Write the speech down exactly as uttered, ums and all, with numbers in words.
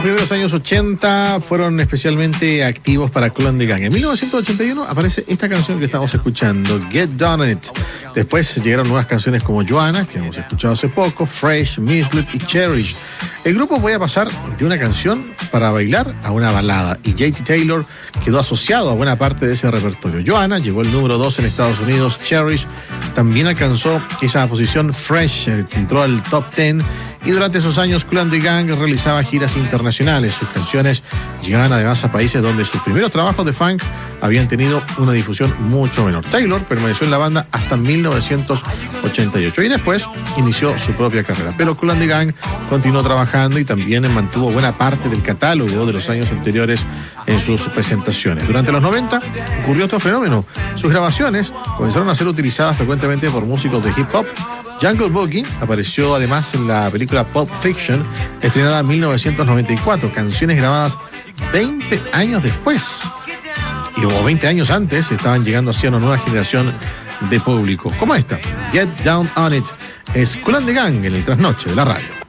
Los primeros años ochenta fueron especialmente activos para Kool and the Gang. En mil novecientos ochenta y uno aparece esta canción que estamos escuchando, Get Down On It. Después llegaron nuevas canciones como Joanna, que hemos escuchado hace poco, Fresh, Mislet y Cherish. El grupo voy a pasar de una canción para bailar a una balada, y J T Taylor quedó asociado a buena parte de ese repertorio. Joanna llegó el número dos en Estados Unidos, Cherish también alcanzó esa posición, Fresh entró al top diez, y durante esos años Kool and the Gang realizaba giras internacionales. Sus canciones llegaban además a países donde sus primeros trabajos de funk habían tenido una difusión mucho menor. Taylor permaneció en la banda hasta mil novecientos ochenta y ocho y después inició su propia carrera. Pero Kool and the Gang continuó trabajando y también mantuvo buena parte del catálogo de los años anteriores en sus presentaciones. Durante los noventa ocurrió otro fenómeno. Sus grabaciones comenzaron a ser utilizadas frecuentemente por músicos de hip hop. Jungle Boogie apareció además en la película Pulp Fiction, estrenada en mil novecientos noventa y cuatro, canciones grabadas veinte años después. Y como veinte años antes estaban llegando hacia una nueva generación de público, como esta. Get Down On It es Kool and the Gang en el trasnoche de la radio.